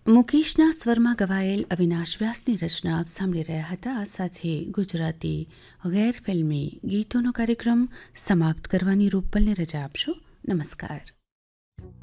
મુકેશના સ્વરમાં ગવાયેલ અવિનાશ વ્યાસની રચના આપ સાંભળી રહ્યા હતા. આ સાથે ગુજરાતી ગેર ફિલ્મી ગીતોનો કાર્યક્રમ સમાપ્ત કરવાની રૂપલને રજા આપશો. નમસ્કાર.